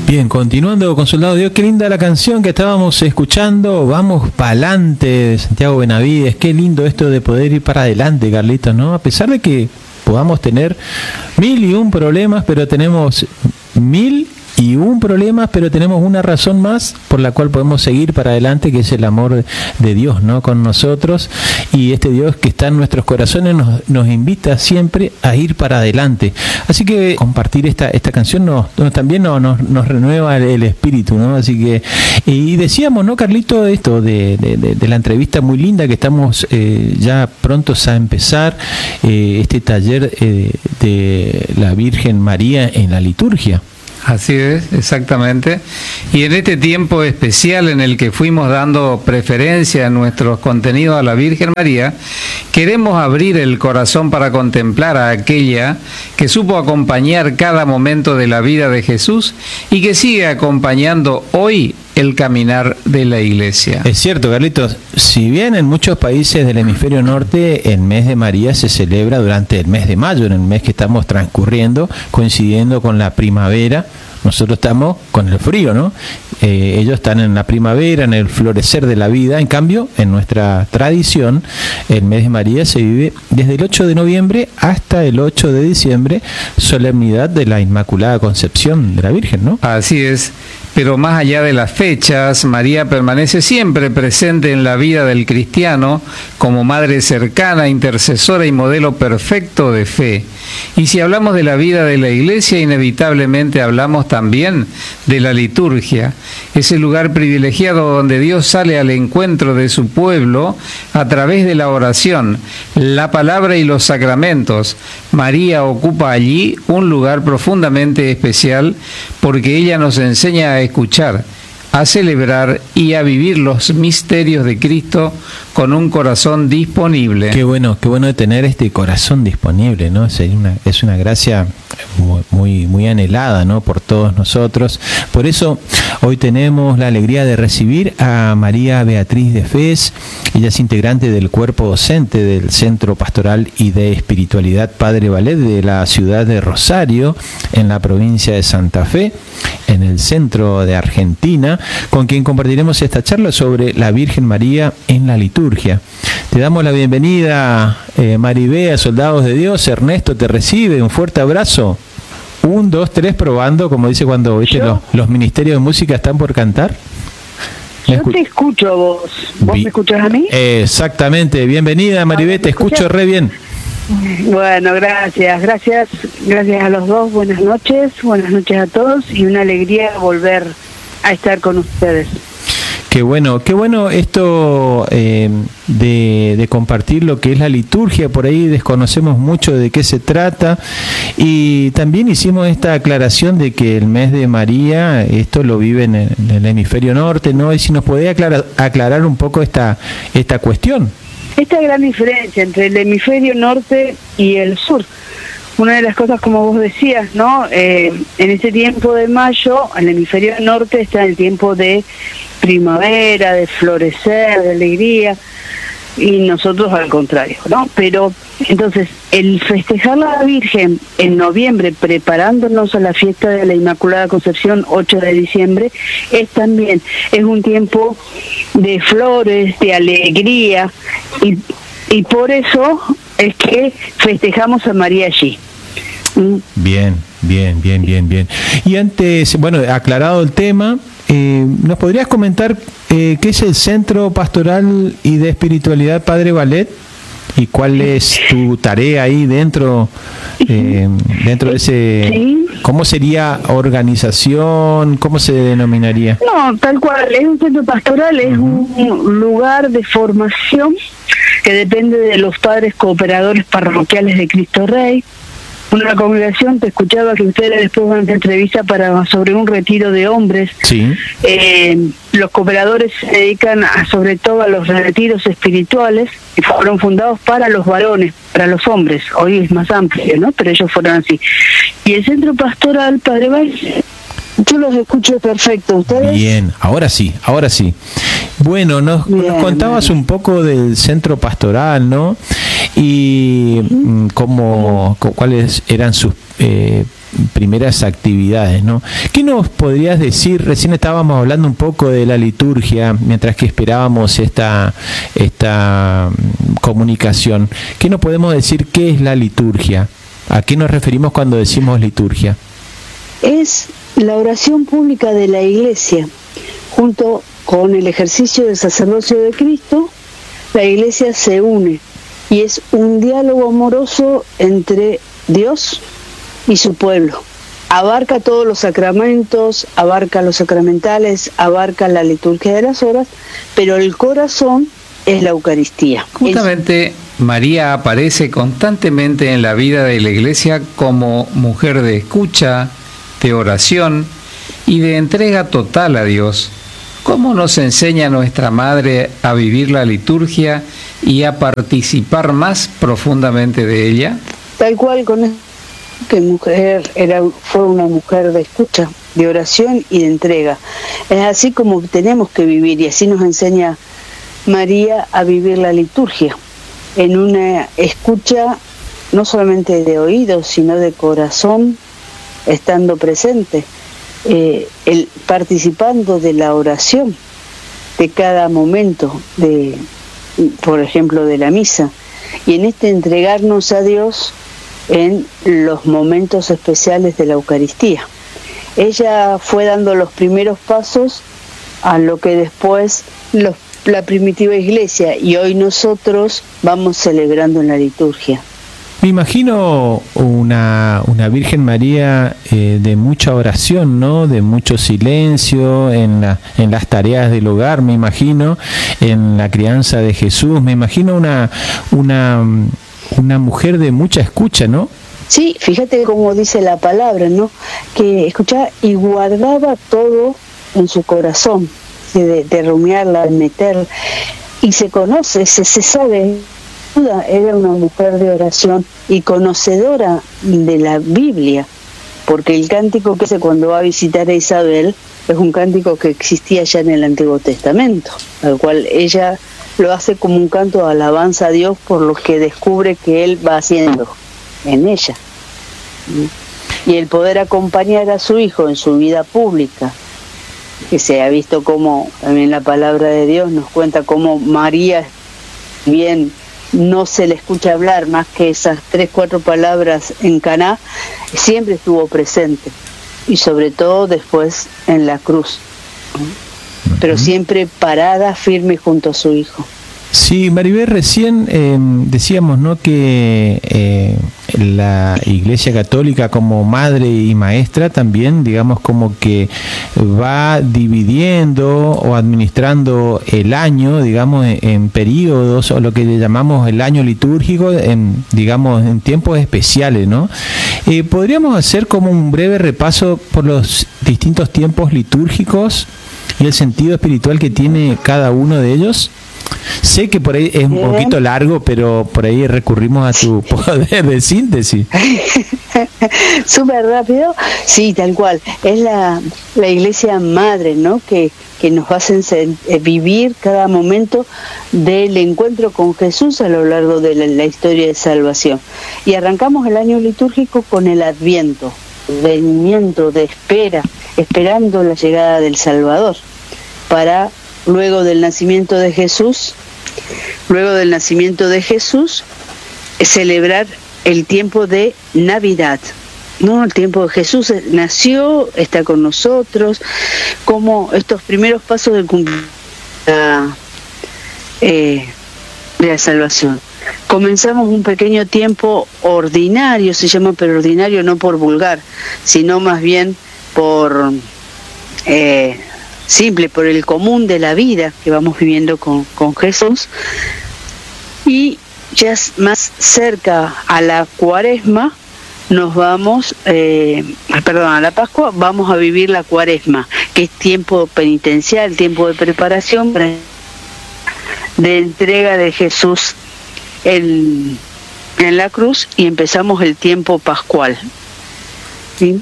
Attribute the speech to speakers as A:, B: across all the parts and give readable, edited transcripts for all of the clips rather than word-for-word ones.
A: Bien, continuando con Soldado de Dios, qué linda la canción que estábamos escuchando, Vamos Pa'lante, de Santiago Benavides. Qué lindo esto de poder ir para adelante, Carlitos, ¿no? A pesar de que podamos tener 1001 problemas, pero tenemos 1001 problemas, pero tenemos una razón más por la cual podemos seguir para adelante, que es el amor de Dios, ¿no? Con nosotros, y este Dios que está en nuestros corazones nos invita siempre a ir para adelante. Así que compartir esta canción también nos renueva el espíritu, ¿no? Así que, y decíamos, ¿no, Carlito? Esto de la entrevista muy linda que estamos ya prontos a empezar, este taller de la Virgen María en la liturgia.
B: Así es, exactamente. Y en este tiempo especial en el que fuimos dando preferencia en nuestros contenidos a la Virgen María, queremos abrir el corazón para contemplar a aquella que supo acompañar cada momento de la vida de Jesús y que sigue acompañando hoy el caminar de la Iglesia.
A: Es cierto, Carlitos, si bien en muchos países del hemisferio norte el mes de María se celebra durante el mes de mayo, en el mes que estamos transcurriendo, coincidiendo con la primavera, nosotros estamos con el frío, ¿no? Ellos están en la primavera, en el florecer de la vida. En cambio, en nuestra tradición, el mes de María se vive desde el 8 de noviembre hasta el 8 de diciembre, solemnidad de la Inmaculada Concepción de la Virgen, ¿no?
B: Así es. Pero más allá de las fechas, María permanece siempre presente en la vida del cristiano como madre cercana, intercesora y modelo perfecto de fe. Y si hablamos de la vida de la Iglesia, inevitablemente hablamos también de la liturgia, ese lugar privilegiado donde Dios sale al encuentro de su pueblo a través de la oración, la palabra y los sacramentos. María ocupa allí un lugar profundamente especial porque ella nos enseña a escuchar, a celebrar y a vivir los misterios de Cristo con un corazón disponible.
A: Qué bueno de tener este corazón disponible, ¿no? Es una gracia muy anhelada, ¿no? Por todos nosotros. Por eso hoy tenemos la alegría de recibir a María Beatriz de Fez. Ella es integrante del cuerpo docente del Centro Pastoral y de Espiritualidad Padre Vallet de la ciudad de Rosario, en la provincia de Santa Fe, en el centro de Argentina, con quien compartiremos esta charla sobre la Virgen María en la liturgia. Te damos la bienvenida, Maribea, Soldados de Dios. Ernesto te recibe, un fuerte abrazo. 1, 2, 3, probando, como dice cuando ¿viste? Los ministerios de música están por cantar.
C: Yo te escucho a vos. ¿Vos me escuchás a mí?
A: Exactamente. Bienvenida, Maribel, te escucho re bien.
C: Bueno, gracias a los dos. Buenas noches a todos y una alegría volver a estar con ustedes.
A: Qué bueno esto de compartir lo que es la liturgia. Por ahí desconocemos mucho de qué se trata, y también hicimos esta aclaración de que el mes de María, esto lo vive en el hemisferio norte, ¿no? Y si nos podía aclarar un poco esta cuestión.
C: Esta gran diferencia entre el hemisferio norte y el sur. Una de las cosas, como vos decías, ¿no? En ese tiempo de mayo, el hemisferio norte está en el tiempo de primavera, de florecer, de alegría, y nosotros al contrario, ¿no? Pero entonces, el festejar a la Virgen en noviembre, preparándonos a la fiesta de la Inmaculada Concepción, 8 de diciembre, es un tiempo de flores, de alegría, y por eso es que festejamos a María allí.
A: Bien. Y antes, aclarado el tema, ¿nos podrías comentar qué es el Centro Pastoral y de Espiritualidad Padre Vallet? ¿Y cuál es tu tarea ahí dentro de ese? ¿Sí? ¿Cómo sería organización? ¿Cómo se denominaría?
C: No, tal cual, es un centro pastoral, es un lugar de formación que depende de los padres cooperadores parroquiales de Cristo Rey. Una congregación, te escuchaba que ustedes después van a hacer entrevista sobre un retiro de hombres. Sí. Los cooperadores se dedican sobre todo a los retiros espirituales, que fueron fundados para los varones, para los hombres. Hoy es más amplio, ¿no? Pero ellos fueron así. Y el centro pastoral, Padre Valls, yo los escucho perfecto. ¿Ustedes?
A: Bien, ahora sí. Bueno, nos contabas un poco del centro pastoral, ¿no? Y cuáles eran sus primeras actividades, ¿no? ¿Qué nos podrías decir? Recién estábamos hablando un poco de la liturgia mientras que esperábamos esta comunicación. ¿Qué nos podemos decir? ¿Qué es la liturgia? ¿A qué nos referimos cuando decimos liturgia?
C: Es la oración pública de la Iglesia, junto con el ejercicio del sacerdocio de Cristo. La Iglesia se une y es un diálogo amoroso entre Dios y su pueblo. Abarca todos los sacramentos, abarca los sacramentales, abarca la liturgia de las horas, pero el corazón es la Eucaristía.
B: Justamente María aparece constantemente en la vida de la Iglesia como mujer de escucha, de oración y de entrega total a Dios. ¿Cómo nos enseña nuestra Madre a vivir la liturgia y a participar más profundamente de ella?
C: Tal cual, con que fue una mujer de escucha, de oración y de entrega. Es así como tenemos que vivir, y así nos enseña María a vivir la liturgia, en una escucha no solamente de oídos, sino de corazón, estando presente, participando de la oración de cada momento, por ejemplo, de la misa, y en este entregarnos a Dios en los momentos especiales de la Eucaristía. Ella fue dando los primeros pasos a lo que después la primitiva Iglesia, y hoy nosotros vamos celebrando en la liturgia.
A: Me imagino una Virgen María de mucha oración, ¿no? De mucho silencio en las tareas del hogar, me imagino, en la crianza de Jesús. Me imagino una mujer de mucha escucha, ¿no?
C: Sí, fíjate cómo dice la palabra, ¿no? Que escuchaba y guardaba todo en su corazón, de rumiarla, de meter, y se conoce, se sabe. Era una mujer de oración y conocedora de la Biblia, porque el cántico que hace cuando va a visitar a Isabel es un cántico que existía ya en el Antiguo Testamento, al cual ella lo hace como un canto de alabanza a Dios por lo que descubre que Él va haciendo en ella. Y el poder acompañar a su hijo en su vida pública, que se ha visto como también la palabra de Dios nos cuenta cómo María, bien no se le escucha hablar más que esas 3-4 palabras en Caná, siempre estuvo presente, y sobre todo después en la cruz, pero siempre parada, firme junto a su hijo.
A: Sí, Maribel, recién decíamos, ¿no?, que la Iglesia Católica como madre y maestra también, digamos, como que va dividiendo o administrando el año, digamos, en periodos, o lo que le llamamos el año litúrgico, digamos, en tiempos especiales, ¿no? ¿Podríamos hacer como un breve repaso por los distintos tiempos litúrgicos y el sentido espiritual que tiene cada uno de ellos? Sé que por ahí es un poquito largo, pero por ahí recurrimos a tu poder de síntesis.
C: Súper rápido, sí, tal cual. Es la Iglesia Madre, ¿no? Que nos hace vivir cada momento del encuentro con Jesús a lo largo de la historia de salvación. Y arrancamos el año litúrgico con el Adviento, venimiento de espera, esperando la llegada del Salvador, para luego del nacimiento de Jesús, celebrar el tiempo de Navidad, ¿no? El tiempo de Jesús nació, está con nosotros, como estos primeros pasos del cumplimiento de la salvación. Comenzamos un pequeño tiempo ordinario, se llama, pero ordinario no por vulgar, sino más bien por simple, por el común de la vida que vamos viviendo con Jesús. Y ya más cerca a la Cuaresma nos vamos, a la Pascua, vamos a vivir la Cuaresma, que es tiempo penitencial, tiempo de preparación de entrega de Jesús en la cruz, y empezamos el tiempo pascual, ¿sí?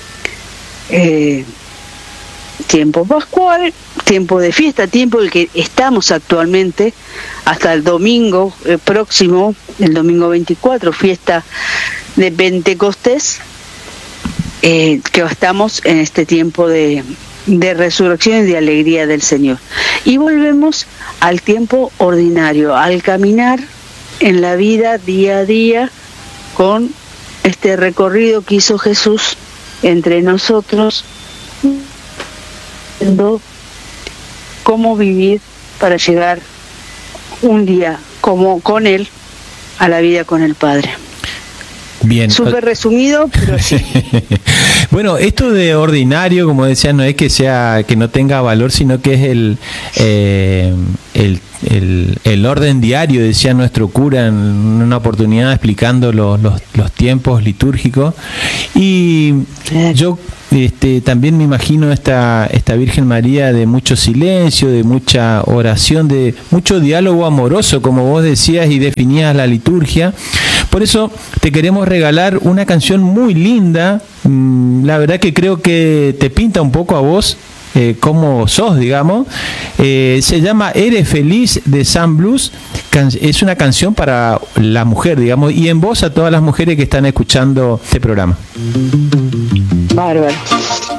C: Tiempo pascual, tiempo de fiesta, tiempo en el que estamos actualmente hasta el domingo próximo, el domingo 24, fiesta de Pentecostés, que estamos en este tiempo de resurrección y de alegría del Señor. Y volvemos al tiempo ordinario, al caminar en la vida día a día con este recorrido que hizo Jesús entre nosotros, viendo cómo vivir para llegar un día como con Él a la vida con el Padre.
A: Bien.
C: Súper resumido, pero sí.
A: Bueno, esto de ordinario, como decía, no es que sea que no tenga valor, sino que es el orden diario, decía nuestro cura en una oportunidad explicando los tiempos litúrgicos. Y yo también me imagino esta Virgen María de mucho silencio, de mucha oración, de mucho diálogo amoroso, como vos decías y definías la liturgia. Por eso te queremos regalar una canción muy linda. La verdad que creo que te pinta un poco a vos, cómo sos, digamos. Se llama Eres Feliz, de Sam Blues. Es una canción para la mujer, digamos, y en voz a todas las mujeres que están escuchando este programa.
C: Bárbaro.